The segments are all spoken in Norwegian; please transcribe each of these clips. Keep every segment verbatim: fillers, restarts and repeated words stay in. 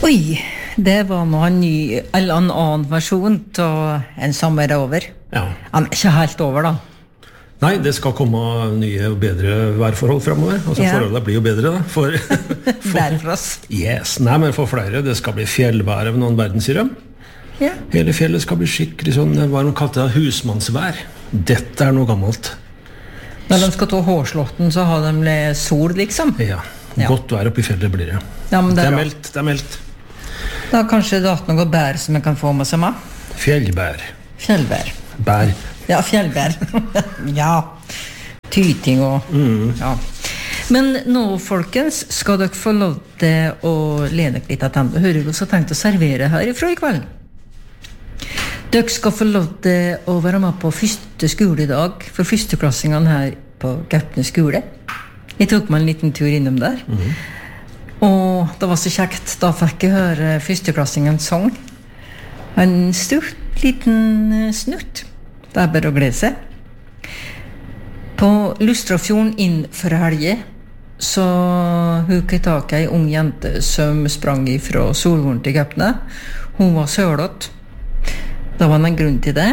Oi, det var nå en ny, eller en annen versjon av En sommer er over. Ja. Han er ikke helt over, da. Nei, det skal komme nye og bedre værforhold fremover. Altså, Ja. forholdet blir jo bedre, da. For, for, Bare for oss. yes, nei, men for flere, det skal bli fjellvær av noen verden, sier de. Ja. Hele fjellet skal bli skikkelig sånn, hva de kalte det, husmannsvær. Dette er noe gammelt. Når de skal ta hårslåtten, så har de litt sol, liksom. Ja, Ja. godt vær oppi fjellet blir det. Ja, men det det er er bra. meldt, det er meldt. Da kanskje det er noe bær som jeg kan få med seg med. Fjellbær. Fjellbær. Bær. Ja, fjellbær. ja. Tyting og... Ja. Men nå, folkens, skal dere få lov til å lene dere litt av tanden. Hører du så tenkt å servere herifra i kveld? Dere skal få lov til å være med på første skoledag for førsteklassingene her på Gaupne skole. Jeg tok meg en liten tur innom der. Mm-hmm. Og det var så kjekt. Da fikk jeg høre førsteklassingen sang. En stort liten snutt. Det er bare å glede seg. På Lustrafjorden inn for helge så hukket jeg tak i en ung jente som sprang fra Solvorn til Gaupne. Hun var sølått. Det var en grunn til det.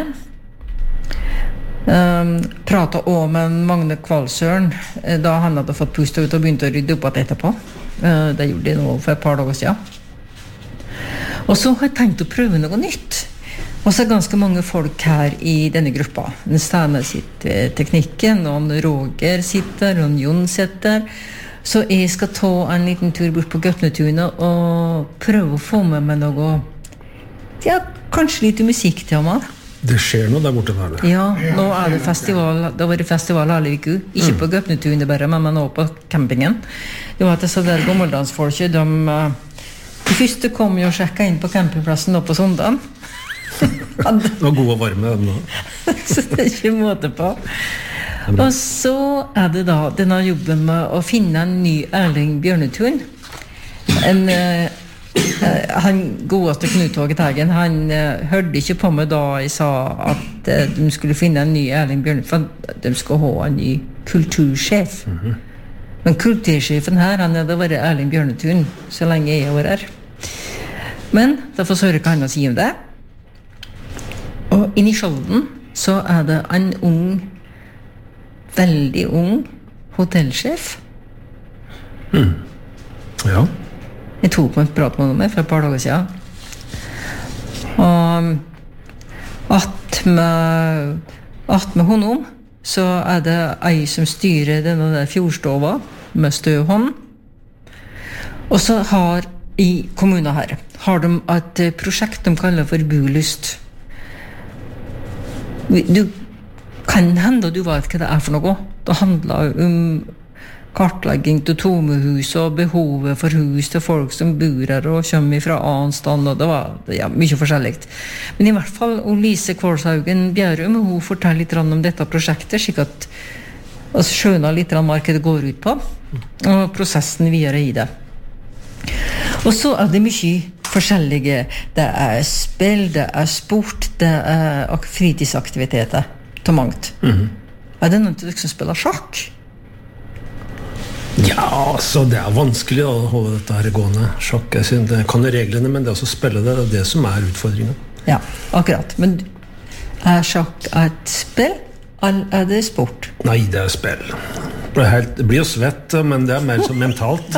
Um, pratet også med Magne Kvalsøren da han hadde fått pustet ut og begynte å rydde opp etterpå. Uh, det gjorde de nå for et par dager siden. Og så har jeg tenkt å prøve noe nytt. Og så er ganske mange folk her i denne gruppa. En Stene sitter ved teknikken, og en Roger sitter, og en Jon sitter. Så jeg skal ta en liten tur bort på Gaupnetunet og prøve å få med meg noe, ja, kanskje litt musikk til meg. Det skjer noe der borte der. Ja, nå er det festival, det var det festival alle uker. Ikke mm. på Gaupnetunet bare, men nå på campingen. Det var at så der gammeldansfolket, de, de første kom jo og sjekket inn på campingplassen nå på søndagen. Det var god og varme den nå. Så det er ikke måte på. Og så er det da denne jobben med å finne en ny Erling Bjørnetun. En, uh, han godeste Knut Håge Teigen, han uh, hørte ikke på meg da jeg sa at uh, de skulle finne en ny Erling Bjørnetun, for de skulle ha en ny kultursjef. Mm-hmm. Men kultursjefen her, han hadde vært Erling Bjørnetun så lenge jeg var her. Men da får jeg høre hva han sier om det. Og inne i Skjolden så er det en ung, veldig ung hotellsjef. Mm. Ja. Jeg tok på en prat med henne for et par dager siden. Og at med, at med honom så er det ei som styrer denne der fjordstova med støvhånd. Og så har i kommunen her har de et prosjekt de kaller for Bulyst. Du kan hende du vet hva det er for noe. Det handler om kartlegging til tomehus og behovet for hus til folk som bor her og kommer fra annen stand, og det var ja, mye forskjellig. Men i hvert fall Lise Kvalshaugen Bjærum, hun forteller litt om dette prosjektet, slik at vi skjønner litt hva det går ut på, og prosessen videre i det. Og så er det mye forskjellige. Det er spill, det er sport, det er fritidsaktiviteter til mangt. Mm-hmm. Er det noen til dere som spiller sjakk? Ja, så det er vanskelig å holde dette her gående. Sjakk, jeg synes, jeg kan reglene, men det å spille det, det er det som er utfordringen. Ja, akkurat. Men er sjakk et spill, eller er det sport? Nei, det er spill. Det, helt, det blir jo svett, men det er mer som mentalt.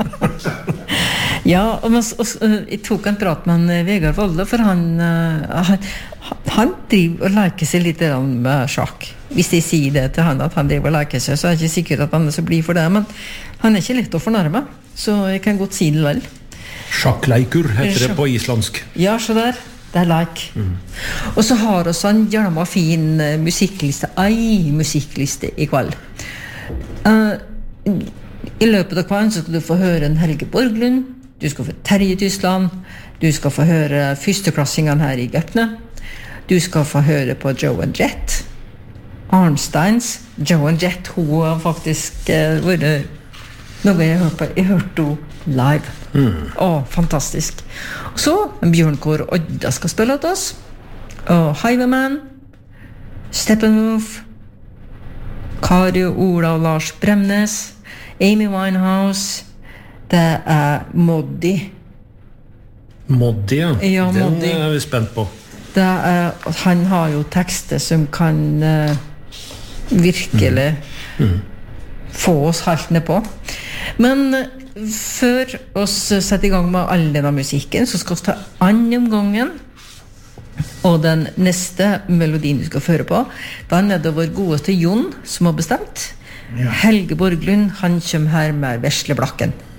Ja, og, og, og jeg tok en prat med en Vegard Volde, for han, han, han driver og leker seg litt med sjakk. Hvis jeg sier det til han, at han driver og leker seg, så er jeg ikke sikkert at han er så blir for det, men han er ikke lett å fornærme, så jeg kan godt si det vel. Sjakkleikur heter det på islandsk. Ja, så der. Det er leik. Mm. Og så har vi en gjerne fin musikkliste, ei musikkliste i kveld. Uh, I løpet av kvelden så skal du få høre en Helge Borglund, du skal få Terje Tyskland, du skal få høre førsteklassingene her i Gaupne, du skal få høre på Joe and Jet, Arnsteins. Joe and Jet, hun har faktisk uh, vært noe jeg hørte på. Jeg hørte henne live. Mm. Å, fantastisk. Og så en Bjørnkår Odda skal spille til oss, og Highwayman, Steppenwolf, Kari og Ola og Lars Bremnes, Amy Winehouse, det er Moddi, Moddi, ja. Ja, Den Moddi. er vi spent på. Det er, han har jo tekster som kan uh, virkelig mm. Mm. få oss halt ned på. Men uh, før oss setter i gang med all denne musikken, så skal vi ta andre omgangen. Og den neste melodien vi skal føre på, den er det vår godeste Jon som har bestemt. Ja. Helge Borglund, han kommer her med Vesleblakken.